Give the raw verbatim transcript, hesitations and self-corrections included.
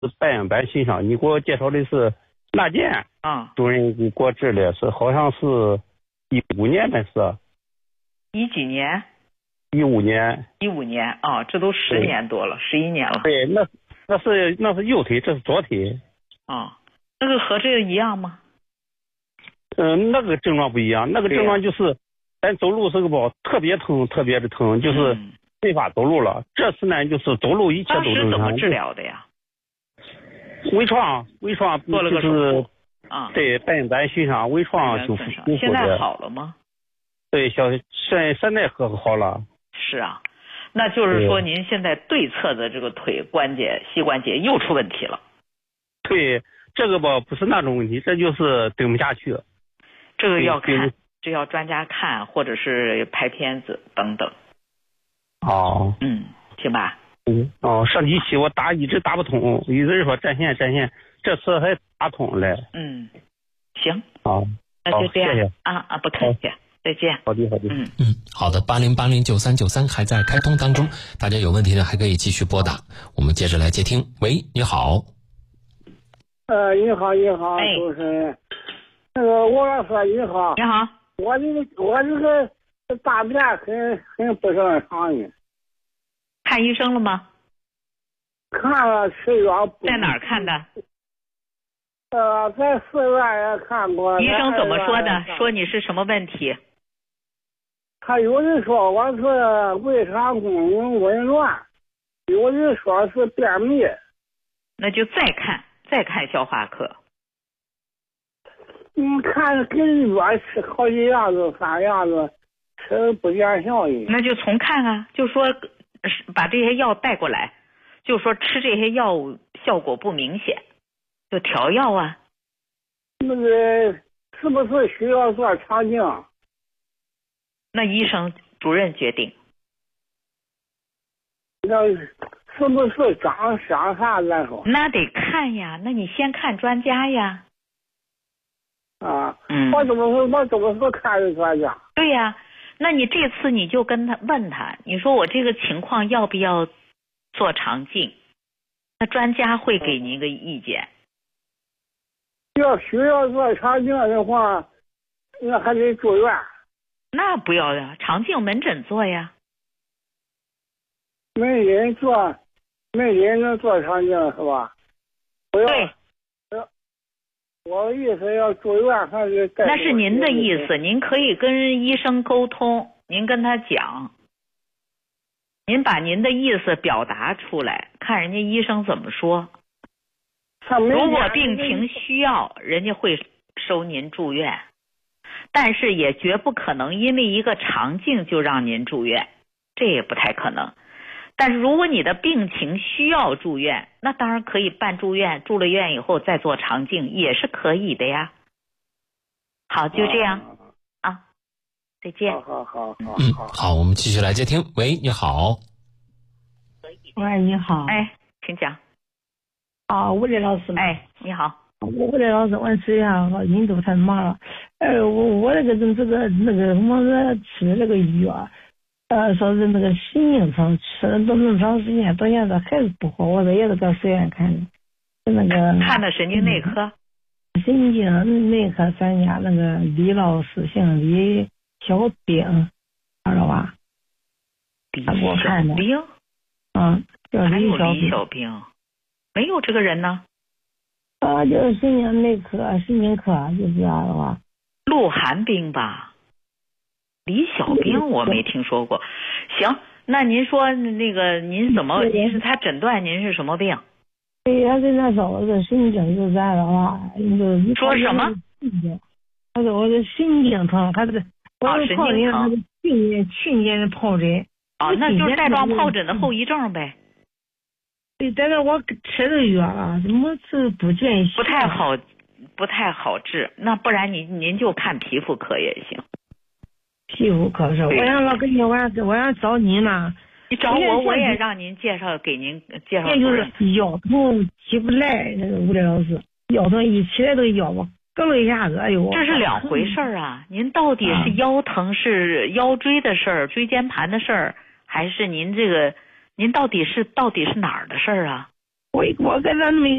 白眼白欣赏，你给我介绍的是纳健啊， 主任给我治的，是好像是一五年的事。 一几年？ 一五年。 一五年啊，这都十年多了，十一年了。 对，那那是那是右腿，这是左腿。 啊，那个和这个一样吗？ 嗯，那个症状不一样，那个症状就是咱走路是个包，特别疼，特别的疼，就是没法走路了。嗯、这次呢，就是走路一切都正常。 当时怎么治疗的呀？ 微创，微创做了个手术啊， 对，白眼白欣赏微创修复。 现在好了吗？ 对，小现现在可好了。 是啊，那就是说您现在对侧的这个腿关节、膝关节又出问题了。 对，这个吧不是那种问题，这就是蹲不下去。 这个要看，这要专家看，或者是拍片子等等。 哦， 嗯，行吧。 嗯，哦，上机器我打一直打不通，一直说占线占线，这次还打通了。 嗯，行。 好， 那就这样。 谢谢啊啊，不客气，再见。 好的好的。 嗯嗯，好的，八零八零九三九三还在开通当中，大家有问题呢还可以继续拨打，我们接着来接听。喂，你好。 呃，你好，你好， 哎、 主持人。那个我要说你好。 你好。 我这个我这个大便很很不正常的。 看医生了吗？ 看了，吃药。 在哪儿看的？ 呃，在四院也看过。 医生怎么说的？说你是什么问题？ 他有人说我是胃肠功能紊乱，有人说是便秘。 那就再看，再看消化科。 你看给药吃好几样子、三样子，吃不见效益。 那就重看啊，就说把这些药带过来，就说吃这些药物效果不明显，就调药啊。 那个是不是需要做肠镜？ 那医生主任决定。 那是不是长长啥来说？ 那得看呀，那你先看专家呀。 啊， 嗯， 我怎么说？我怎么说看的专家？ 对呀，那你这次你就跟他问他，你说我这个情况要不要做肠镜？那专家会给您一个意见。 要需要做肠镜的话，那还得住院。 那不要呀，肠镜门诊做呀。 没人做，没人能做肠镜是吧？我要对。 我的意思要住院还是带？ 那是您的意思，您可以跟医生沟通，您跟他讲，您把您的意思表达出来，看人家医生怎么说。如果病情需要，人家会收您住院，但是也绝不可能因为一个肠镜就让您住院，这也不太可能。但是如果你的病情需要住院，那当然可以办住院，住了院以后再做肠镜也是可以的呀。好，就这样 啊, 啊，再见。 好好好好。 嗯，好，我们继续来接听。喂，你好。 喂，你好。 哎，请讲。 啊，物理老师。 哎，你好。 物理老师，我吃一下，印度太忙了。呃，我我那个这个那个什么吃的那个药。呃，说是那个心经疼，吃了都那么长时间，到现在还是不好。我这也是搁随便看的，那个看的神经内科， 嗯、神经内科专家那个李老师，姓李小兵，知道吧？ 李他给我看的。 兵， 嗯，叫还有李小李小兵，没有这个人呢。 啊，就是神经内科、神经科，就知道了吧？ 陆寒冰吧。李小兵我没听说过。行，那您说那个您怎么？您是他诊断您是什么病？ 对，他是那时候我是神经就在了啊，就说什么？ 他说我是神经疼，他是啊，神经疼。 去年去年的疱疹。 啊，那就是带状疱疹的后遗症呗。 对，但是我吃的药啊，怎么是不见效？ 不太好，不太好治。那不然您您就看皮肤科也行。 皮肤科是，我想老跟你，我想我想找你呢。 你找我，我也让您介绍给您介绍。 这就是腰疼起不来，那个物理老师，腰疼一起来这个腰我梗了一下子，哎呦。 这是两回事儿啊！您到底是腰疼是腰椎的事儿、椎间盘的事儿，还是您这个您到底是到底是哪儿的事儿啊？ 我我跟他没